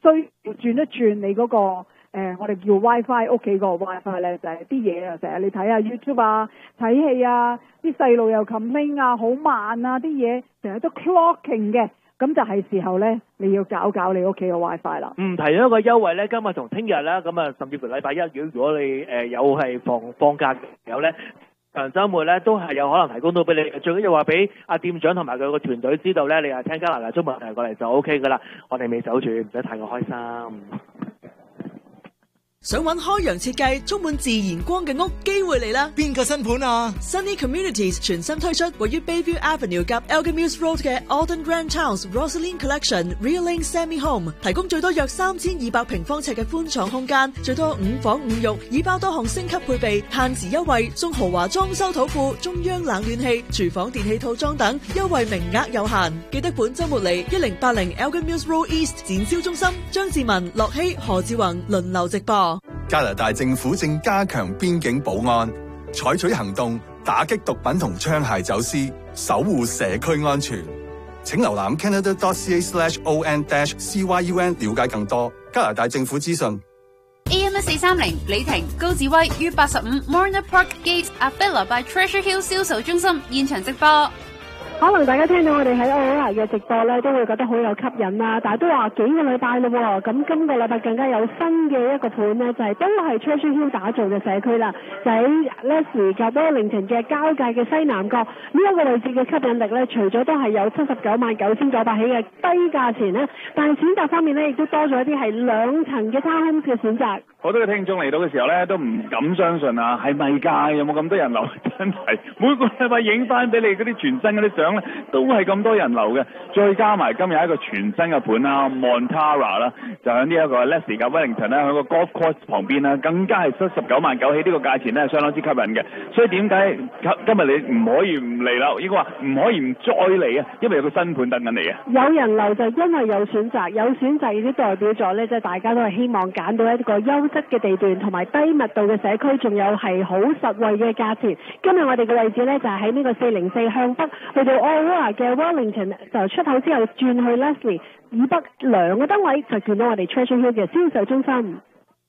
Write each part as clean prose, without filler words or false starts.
需要轉一轉你嗰個我哋叫 WiFi 屋企個 WiFi 咧，就係啲嘢啊，成日你睇下 YouTube 啊、睇戲啊，啲細路又 comment 啊，好慢啊，啲嘢成日都 clocking 嘅，咁就係時候咧，你要搞你屋企個 WiFi 啦。 提咗一個優惠咧，今日同聽日啦，咁啊，甚至乎禮拜一，如果你有係放假嘅時候咧，長週末咧都係有可能提供到俾你。最緊要話俾阿店長同埋佢個團隊知道咧，你係聽加拿大中文台過嚟就 OK 噶啦。我哋未走住，唔使太過開心。 想揾開揚設計充滿自然光嘅屋，機會嚟啦！ 邊個新盤啊？ Sunny Communities 全新推出位於 Bayview Avenue 及 Elgin-Mills Road 嘅 Alden Grand House Rosaline Collection Real Link Semi Home， 提供最多約3200平方尺嘅寬敞空間，最多5房5浴，已包多項升級配備，限時優惠送豪華裝修土庫、中央冷暖氣、廚房電器套裝等，優惠名額有限。記得本周末嚟1080 Elgin-Mills Road East 展銷中心，張志文、樂希、何志宏輪流直播。 加拿大政府正加強邊境保安，採取行動打擊毒品同槍械走私，守護社區安全。請瀏覽 canada.ca/on-cyun 了解更多加拿大政府資訊。 AM1430 李婷、高志威於85 Morna Park Gate Avila by Treasure Hill 銷售中心現場直播。 可能大家聽到我哋喺Aurora嘅直播咧，都會覺得好有吸引啦。但係都話幾個禮拜咯喎，咁今個禮拜更加有新嘅一個盤咧，就係都係 Treasure Hill 打造嘅社區啦，就喺 Leslie 及 Wellington 嘅交界嘅西南角呢一個位置嘅吸引力咧，除咗都係有799900起嘅低價錢咧，但係選擇方面咧，亦都多咗一啲係2層嘅 townhomes 嘅選擇。 好多嘅聽眾嚟到嘅時候咧，都唔敢相信啊，係咪㗎？有冇咁多人流？真係每個禮拜影翻俾你嗰啲全新嗰啲相咧，都係咁多人流嘅。再加埋今日一個全新嘅盤啦 ，Montara 啦，就喺呢一個 Leslie 及 Wellington 咧，喺個 Golf Course 旁邊啦，更加係799900起，呢個價錢咧係相當之吸引嘅。所以點解今日你唔可以唔嚟啦？應該話唔可以唔再嚟啊，因為有個新盤等緊你啊。 有人流就因為有選擇，有選擇亦都代表咗咧，即係大家都係希望揀到一個優質嘅地段同埋低密度嘅社區，仲有係好實惠嘅價錢。今日我哋嘅位置咧就係喺呢個404向北去到 Aurora 嘅 Wellington， 就出口之後轉去 Leslie 以北2個燈位就見到我哋 Treasure Hill 嘅銷售中心。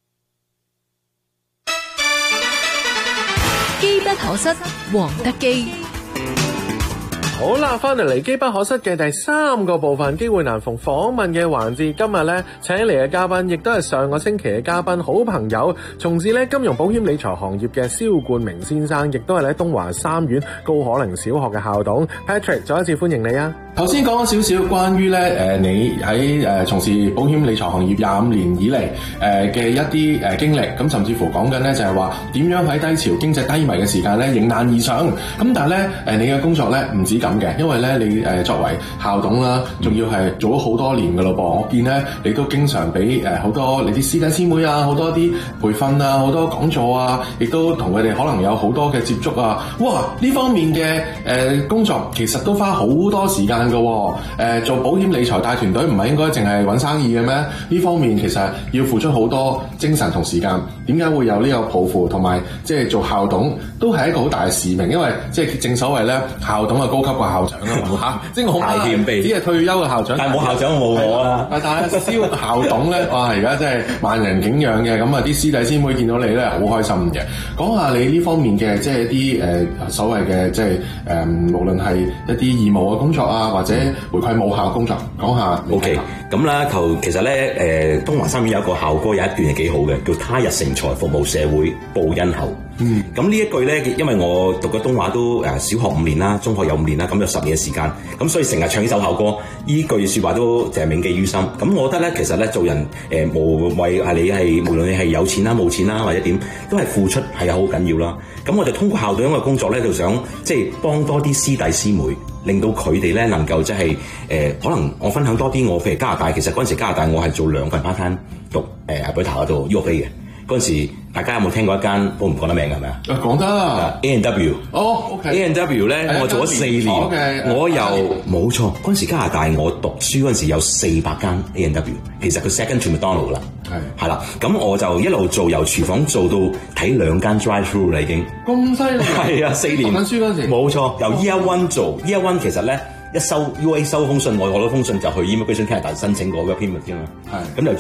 機不可失，黃德基。 好啦，翻嚟機不可失嘅第3個部分，機會難逢訪問嘅環節。今日咧請嚟嘅嘉賓，亦都係上個星期嘅嘉賓，好朋友，從事咧金融保險理財行業嘅蕭冠明先生，亦都係咧東華三院高可寧小學嘅校董 Patrick， 再一次歡迎你啊！ 頭先講咗少少關於咧你喺從事保險理財行業25年以嚟嘅一啲經歷，咁甚至乎講緊咧就係話點樣喺低潮經濟低迷嘅時間咧迎難而上。咁但係咧你嘅工作咧唔止咁嘅，因為咧你作為校董啦，仲要係做咗好多年㗎咯噃。我見咧你都經常俾好多你啲師弟師妹啊，好多啲培訓啊，好多講座啊，亦都同佢哋可能有好多嘅接觸啊。哇！呢方面嘅工作其實都花好多時間㗎喎。做保險理財帶團隊唔係應該淨係揾生意嘅咩？呢方面其實要付出好多精神同時間。點解會有呢個抱負同埋即係做校董都係一個好大嘅使命？因為即係正所謂咧，校董係高級過校長啊嘛，即係我好謙卑，只係退休嘅校長， 但係冇校長冇我啊。 但係蕭校董咧，哇！而家真係萬人景仰嘅，咁啊啲師弟師妹見到你咧，好開心嘅。講下你呢方面嘅即係一啲所謂嘅即係無論係一啲義務嘅工作啊，或者回饋母校工作，講下。 OK， 咁啦，其實咧東華三院有一個校歌，有一段係幾好嘅，叫他日成才，服務社會，報恩厚。咁呢一句咧，因為我讀嘅東華都小學5年啦，中學有5年啦，咁有10年嘅時間，咁所以成日唱呢首校歌，呢句説話都就係銘記於心。咁我覺得咧，其實咧做人無謂係你係無論你係有錢啦、冇錢啦或者點，都係付出係好緊要啦。咁我就通過校董嘅工作咧，就想即係幫多啲師弟師妹，令到佢哋咧能夠即係可能我分享多啲。我譬如加拿大，其實嗰陣時加拿大我係做2份 part time 讀Alberta嗰度 U of A 嘅。嗰陣時，大家有冇聽過一間？我唔講得名係咪啊？ 講得 A&W。 哦 ，OK。A&W 咧，我做咗4年，我又冇錯。嗰陣時加拿大我讀書嗰陣時有400間 A&W， 其實佢 second to McDonald 啦。係啦，咁我就一路做，由廚房做到睇2間 drive-through 啦已經。 咁犀利！ 係啊，4年。讀緊書嗰陣時。冇錯，由 Year One 做 Year One 其實咧一收 UA 收封信，我攞封信就去 Immigration Canada 申請過個 permit 啫嘛。係。咁就